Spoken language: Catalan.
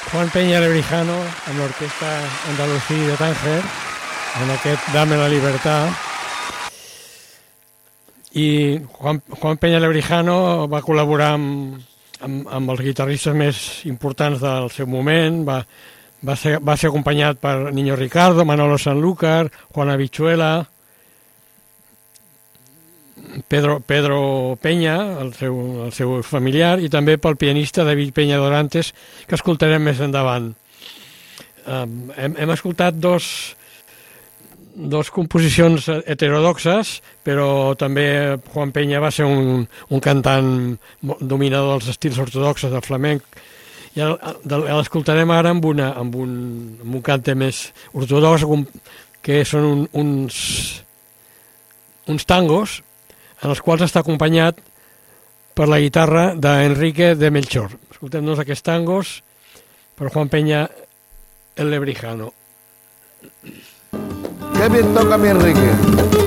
Juan Peña Lebrijano amb l'orquestra andalusí de Tánger en aquest Dame la Libertad. I Juan Peña Lebrijano va col·laborar amb els guitarristes més importants del seu moment. Va ser acompanyat per Niño Ricardo, Manolo Sanlúcar, Juan Habichuela, Pedro Peña, el seu familiar, i també pel pianista David Peña Dorantes, que escoltarem més endavant. Hem escoltat dos composicions heterodoxes, però també Juan Peña va ser un cantant dominador dels estils ortodoxes del flamenc, i l'escoltarem ara amb un cante més ortodox, que són uns tangos en els quals està acompanyat per la guitarra d'Enrique de Melchor. Escoltem-nos aquests tangos per Juan Peña el Lebrijano. Qué bien toca mi Enrique.